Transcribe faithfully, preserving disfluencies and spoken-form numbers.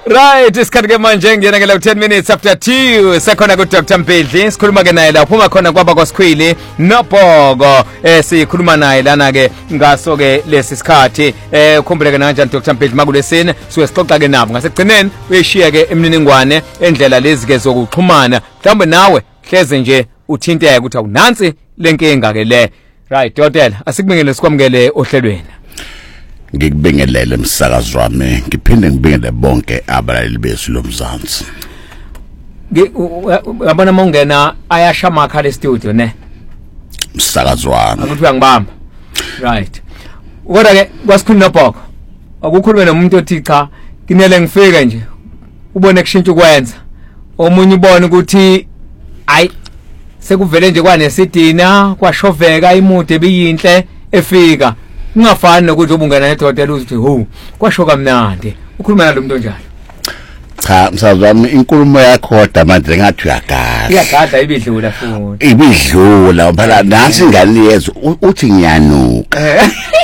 Right, isikhathi ke manje ngiyena ngela ten minutes after two sekhona ku Doctor Mpedli sikhuluma ke naye la uphuma khona kwaba kwaSikhwili noBhoko eh sikhuluma naye lana ke ngaso ke lesi sikhathi eh ukhumbuleke kanjani Doctor Mpedli makulesine siwe sixoxa ke nabo ngasekugcineni uyishiya ke imininingwane endlela lezi ke zokuxhumana mhlawumbe nawe hleze nje uthinteke ukuthi awunansi lenkinga ke le. Right Dotela asikubingele sikwamukele ohlelweni. Ngikubingelele msakazi wami ngiphinde ngibingele bonke abalaleli besu lomzansi. Ngiyabona mongena ayasha makha le studio ne msakazi wami ukuthi uyangibamba. Right kodwa ke kwaSikhwili noBhoko akukhulume nomuntu othi cha kinele ngifike nje ubone kushintsha ukwenza omunye ubone ukuthi ayi sekuvele nje kwanesidina kwashoveka imude biyinhle efika ungafani nokuthi ubungena neDotela uthi ho kwashoka mnandi ukhuluma nalomuntu onjalo. Cha msakazi wami inkulumo yakho kodwa manje ngathi uyagada iyagada ibidlula futhi ibidlula phela nansi ingane yezo uthi ngiyanuka.